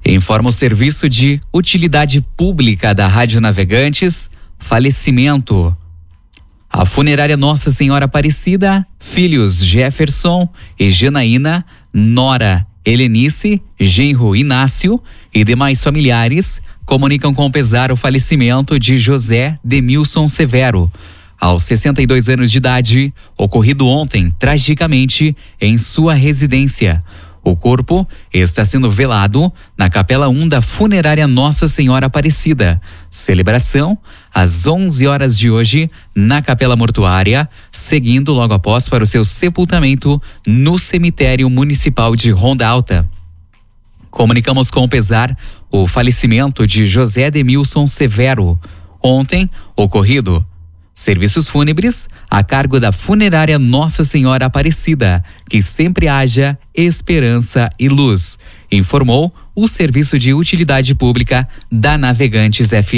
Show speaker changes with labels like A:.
A: Informa o Serviço de Utilidade Pública da Rádio Navegantes, falecimento. A funerária Nossa Senhora Aparecida, filhos Jefferson e Janaína, nora Helenice, genro Inácio e demais familiares comunicam com pesar o falecimento de José Demilson Severo, aos 62 anos de idade, ocorrido ontem, tragicamente, em sua residência. O corpo está sendo velado na Capela 1 da Funerária Nossa Senhora Aparecida. Celebração às 11 horas de hoje na Capela Mortuária, seguindo logo após para o seu sepultamento no Cemitério Municipal de Ronda Alta. Comunicamos com pesar o falecimento de José Demilson Severo, ontem ocorrido. Serviços fúnebres a cargo da Funerária Nossa Senhora Aparecida, que sempre haja esperança e luz, informou o Serviço de Utilidade Pública da Navegantes FM.